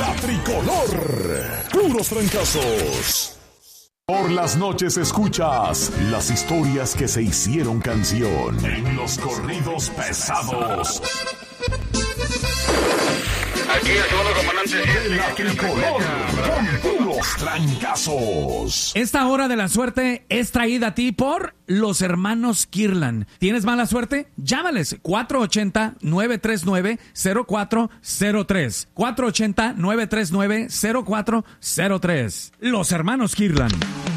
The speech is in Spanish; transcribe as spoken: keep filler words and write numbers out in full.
La Tricolor. Puros trancazos. Por las noches escuchas las historias que se hicieron canción en los corridos pesados. Aquí el segundo comandante de La Tricolor con puros trancazos. Esta hora de la suerte es traída a ti por los hermanos Kirlan. ¿Tienes mala suerte? Llámales cuatro ocho cero, nueve tres nueve, cero cuatro cero tres. cuatro ocho cero, nueve tres nueve, cero cuatro cero tres. Los hermanos Kirlan.